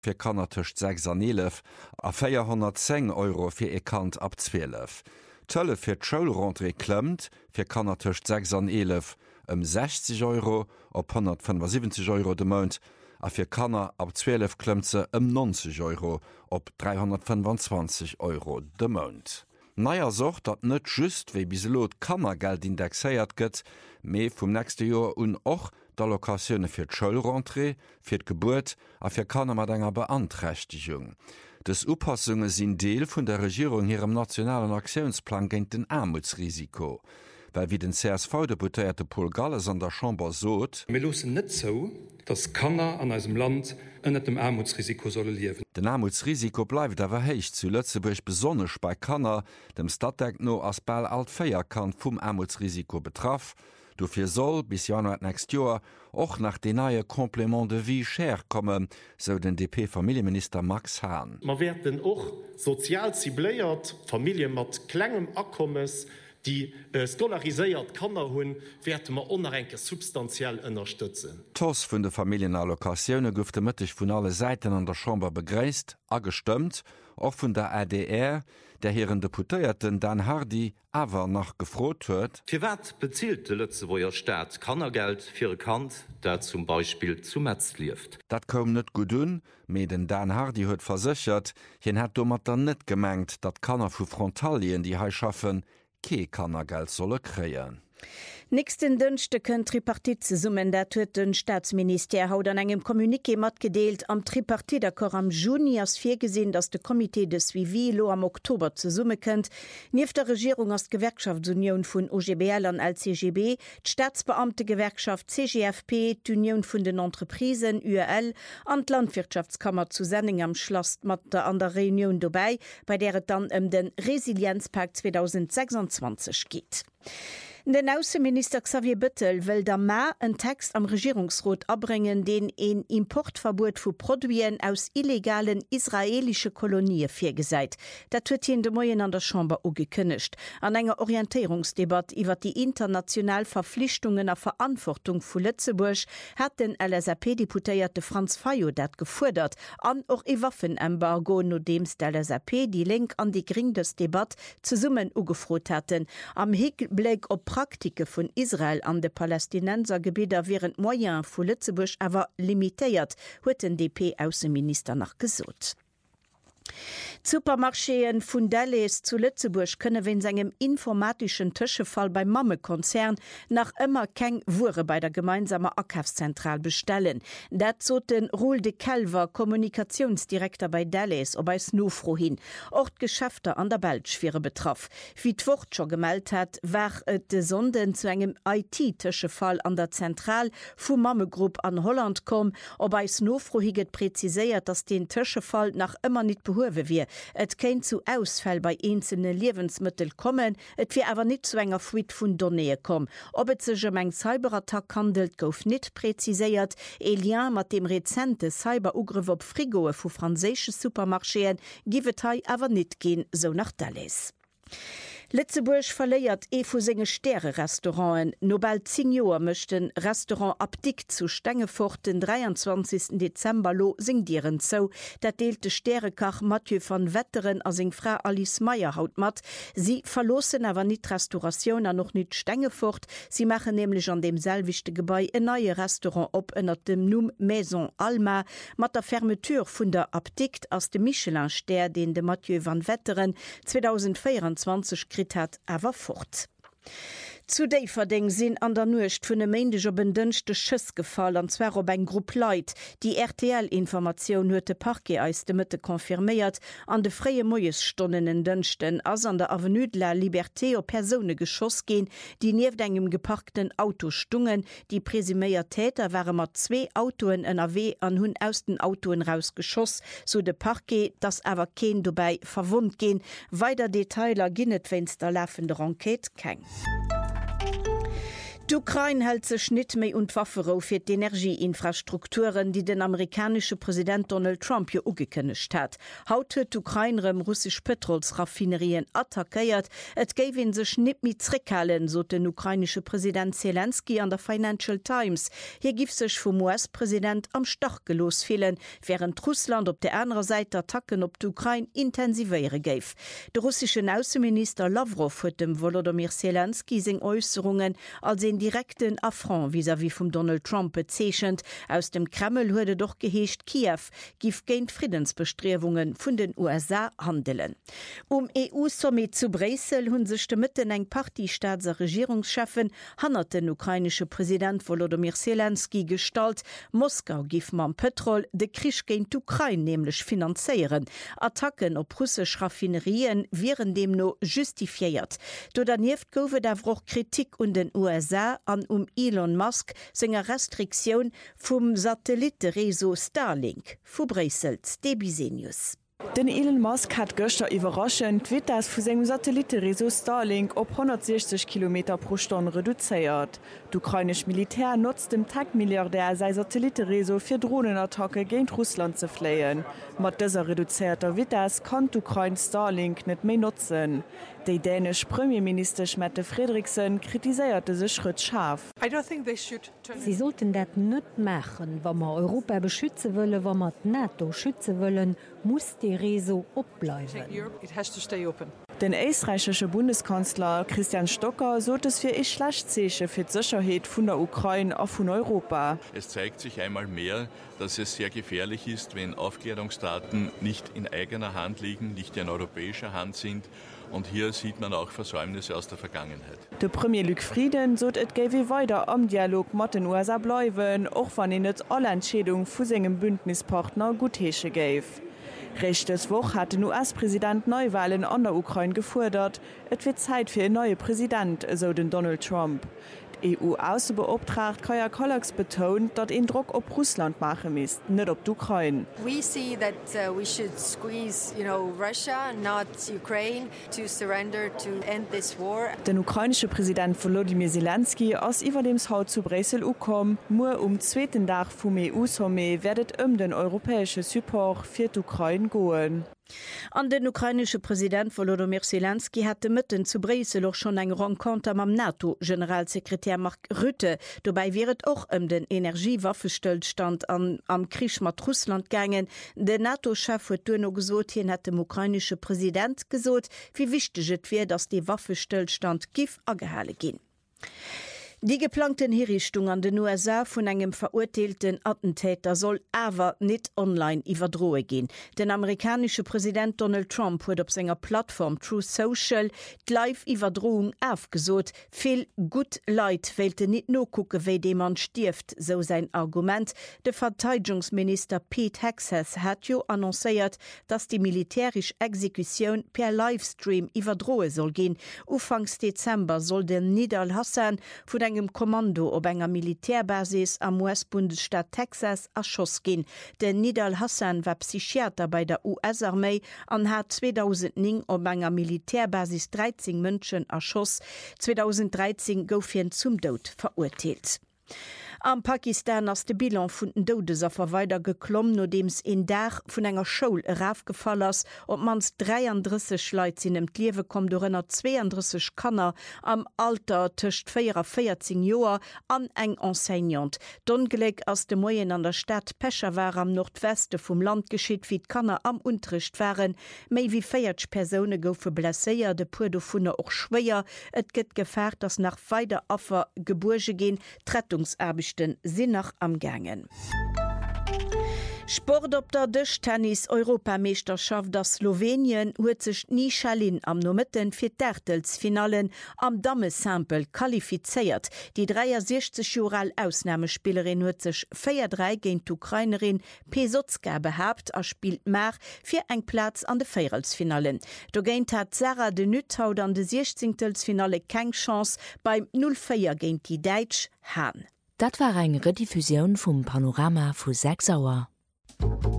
fir Kanner tëcht 6 an 11 a 410 € fir e Kant ab 12. Tëlle fir d'Schulrentrée klëmmt, fir Kanner tëcht 6 an 11 60 € op 175 € de Mount, a fir Kanner ab 12 klëmze 90 € op 325 € de Mount. Neier socht dat net just wéi biselot Kannergeld indexéiert gëtt, méi vum nächste Joer un och d'Allokationune fir d'Schulrentrée, fir d'Geburt a fir Kanner mat enger Beanträchtigung. Des Upassunge sinn Deel vun der Regierung hirem nationalen Aktionsplan géint den Armutsrisiko. Weil wie den CSV-Deputéierte Paul Galles an der Chamber sot: Wir losen net so, dass Kanner an unserem Land ënnet dem Armutsrisiko solle liewen. Den Armutsrisiko bleibt awer héich zu Lützeburg besonnech bei Kanner, dem Stadtdeck no as Ball Altféier kann vum Armutsrisiko betraff. Dofir soll bis Januar nächst Joer och nach de neue Komplement de vie cher kommen, so den DP-Familienminister Max Hahn. Man werden och sozial zibléiert, Familien mat klengem Akkommes, die dolariséiert Kanner hunn, werden man onerrenke substanziell unterstützen. Tos vun de Familienallokationune goufte mëttech vun alle Seiten an der Chamber begréist, agestimmt, auch vun der ADR, der heren Deputéierten Dan Hardy awer nach gefrot huet. Für wat bezielt de Lützeburger Staat Kannergeld fir Kant, der zum Beispiel zu Metz lieft? Dat kom net gut un, me den Dan Hardy huet versichert, hien hat dommer dann net gemengt, dat Kanner vu Frontalien die hei schaffen, ke Kannergeld solle kreien. Nächsten Dünchte könnt Tripartit ze summen, dat huet den Staatsminister haut an engem Kommuniqué mat gedeelt am Tripartit-Akkor am Juni as fir gesinn, dats de Komitee de Suivi lo am Oktober ze summe kënnt. Nief der Regierung as Gewerkschaftsunion vun OGBL an LCGB, d'Staatsbeamte-Gewerkschaft CGFP, d'Union vun den Entreprisen URL an d' Landwirtschaftskammer zu Senning am Schloss mat an der Reunion dobei, bei der et dann den Resilienzpakt 2026 geht. Den Außenminister Xavier Bettel will der Ma einen Text am Regierungsrat abbringen, den ein Importverbot für Produktien aus illegalen israelischen Kolonien vorgeseit. Das wird hier in der Morgen an der Chamber auch gekündigt. An einer Orientierungsdebatte über die internationalen Verpflichtungen und Verantwortung von Lützeburg hat den LSAP-Deputierte Franz Fayo das gefordert, an auch ein Waffenembargo, nachdem der LSAP die Link an die Gring des Debatte zusammen ugefroht hatten. Am Hinblick auf Praktike vun Israel an de Palästinensergebieter während Moyen vu Lützeburg awer limitéiert, huet den DP-Außenminister nach gesot. Supermarcheen vun Dalles zu Lützeburg könne wenn segem informatischen Tischefall beim Mamme-Konzern nach immer keng Wure bei der gemeinsamer Akkaufszentral bestellen. Dat zot den Roel de Kelver, Kommunikationsdirektor bei Dalles, ob es nofro hin. Ortgeschäfte an der Belschwere betraff. Wie d'Wort schon gemeldet hat, war de Sonden zu engem IT-Tischefall an der Zentral vu Mamme-Gruppe an Holland kom, ob es nofro higet präziséiert, dass den Tischefall nach immer nicht behowe wie. Et kennt zu Ausfall bei einzelnen Lebensmitteln kommen, et wie aber nicht zu enger Fuit vun Données kom. Ob et sich eng Cyberattack handelt, gouf nicht präziséiert. Lien mat dem rezente Cyberugriff op Frigoe vu franzésche Supermarcheen givet aber nicht gehen, so nach Dallas. Lützeburg verleiert vu senge Sterre-Restauranten. Nobel 10 Joer möchten Restaurant Abdik zu Stengefurt den 23. Dezember lo singieren zo. Dat deelte Sterrekach Mathieu van Wetteren as eng Frau Alice Meyer haut mat. Sie verlosen aber nicht Restauration an noch nicht Stengefurt. Sie machen nämlich an dem selwichte Gebäi ein neue Restaurant op ënner dem Num Maison Alma mat der Fermetur vun der Abdik aus dem Michelin-Ster, den de Mathieu van Wetteren 2024 hat awer fort. Zu Deiferding sinn an der Nucht vun de Mäendeger bedünschte Schëss gefallen, anzwer op eng Grupp Leiit. Die RTL-Information huet de Parquet eis de Mëtte konfirméiert an de freie Moiesstonnen en Dënchten ass an der Avenue de la Liberté op Persone geschoss gin, die nieef engem geparkten Auto stungen. Die presüméier Täter waren mat 2 Autoen NRW an hunn aus den Autoen rausgeschoss, so de Parquet, dass awer keen dobei verwundt gin. Weiter Detailer ginnet wenns der laufende Enquete keng. D'Ukraine hält se Schnitt méi und Waffero fir d'Energieinfrastrukturen, die den amerikanische Präsident Donald Trump hier ugekënnecht hat. Haut huet d'Ukrainerem russisch Petrolsraffinerien attackéiert, et géwen sech net mit zréckhalen, so den ukrainische Präsident Zelensky an der Financial Times. Hier gif sech vum US-Präsident am Stach gelos fehlen, während Russland op der anderen Seite Attacken op d'Ukraine intensivéiere géif. De russischen Außenminister Lavrov huet dem Volodymyr Zelensky seg Äußerungen als en direkten Affront vis-à-vis vum Donald Trump bezeechent. Aus dem Kreml huede doch geheescht Kiew gif géint Friedensbestrewungen vun den USA handelen. EU-Summit zu Brüssel hunn sech de Mitten eng Partystaats- a Regierungscheffen hannner den ukrainische Präsident Volodymyr Zelensky stalt. Moskau gif mam Petrol de Krisch géint d'Ukraine nämlich finanzéieren. Attacken op russsisch Raffinerien viren dem no justifiiert. Do danieft gowe derwoch Kritik und den USA an Elon Musk senger Restriktion vum Satellitereso Starlink. Vu Brüssels, Debisenius. Den Elon Musk hat gëster iwwerraschend wit ass vu segem Satellitereso Starlink op 160 km/h reduzéiert. D'ukrainisch Militär nutzt dem Tagmilliardär sei Satellitereso fir Drohnenattacke géint Russland ze fléien. Mat dëser reduzierter Witas kann d'Ukraine Starlink net méi nutzen. Dei dänisch Premierminister Mette Frederiksen kritiséierte se Schritt scharf. Sie sollten dat net machen, Wa ma Europa beschütze wëlle, wa mat NATO schütze wëllen, muss die Reso opbleiwen. Den österreichische Bundeskanzler Christian Stocker sot es fir e Schlachtzeichen fir d'Sicherheit vun der Ukraine a vun Europa. Es zeigt sich einmal mehr, dass es sehr gefährlich ist, wenn Aufklärungsdaten nicht in eigener Hand liegen, nicht in europäischer Hand sind. Und hier sieht man auch Versäumnisse aus der Vergangenheit. Der Premier Luc Frieden sot et géwe weiter am Dialog mat den USA bleiwen, och wann en net alle Entschädung vu segem Bündnispartner Guthesche géif. Rechtes Woch hat den US-Präsident Neuwahlen an der Ukraine gefordert. Et wird Zeit für ein neuer Präsident, so den Donald Trump. Die EU-Außenbeauftragte Kaja Kallas betont, dass ein Druck auf Russland machen muss, nicht auf die Ukraine. We see that we should squeeze, Russia, not Ukraine, to surrender to end this war. Der ukrainische Präsident Volodymyr Zelensky aus über dem Haus zu Brüssel gekommen, nur zweiten Tag vom EU-Summit werdet den europäischen Support für die Ukraine gehen. An den ukrainische Präsident Volodymyr Zelensky hatte mitten zu Brüssel auch schon eng Rencontre am NATO-Generalsekretär Mark Rutte. Dabei wäret auch den Energiewaffenstillstand am Krieg mit Russland gegangen. Der NATO-Chef hat noch gesagt, hier hat dem ukrainische Präsident gesagt, wie wichtig es wäre, dass die Waffenstillstand gif angehalten gehen. Die geplanten Hinrichtung an den USA vun engem verurteilten Attentäter soll awer net online iwwerdroe gin. Den amerikanische Präsident Donald Trump huet op senger Plattform Truth Social d'Live-Iwwerdroung aufgesot. Viel gut Leiit wählte net no kucke, wéi de man stift, so sein Argument. De Verteidigungsminister Pete Hegseth hat jo annoncéiert, dass die militärisch Exekution per Livestream iwwerdroe soll gin. Ufangs Dezember soll den Nidal Hassan vu engem Kommando op enger Militärbasis am US-Bundesstaat Texas erschoss gin. Den Nidal Hassan war Psychiater bei der US-Armee an hat 2009 op enger Militärbasis 13 Mënschen erschoss. 2013 goufien zum Tod verurteilt. Am Pakistan ass de Bilan vun den Todesopfer weiter geklomm, no dems en Dach vun enger Schoul raufgefallen ass, op mans 33 Leiit sinn em Liewe kom dorënner 32 Kanner am Alter tëcht 14 Joer an eng Enseignant. D'Ongelek ass de Moien an der Stadt Peshawar am Nordweste vum Land geschiet, wie d'Kanner am Unterricht waren. Méi wie 40 Persone goufe blesséier, de puer do vunne och schwéier. Et gëtt gefährt, dats nach weiter Affer geburge gin, Rettungsarbeiten sind noch am Gangen. Sport op der Tischtennis-Europameisterschaft der Slowenien huet sich Nishalin am Nomitten fir d'Ärtelsfinalen am Damesample qualifiziert. Die 63-Jahre Ausnahmespielerin huet sich 4-3 gegen die Ukrainerin Pesotska behabt, spielt mehr fir eng Platz an de Feierelsfinalen. Dogent hat Sarah de Nüthaut an de 16. Finale keng Chance beim 0-4 gegen die Deutsch Hahn. Dat war eng Rediffusion vum Panorama vu 6 Auer.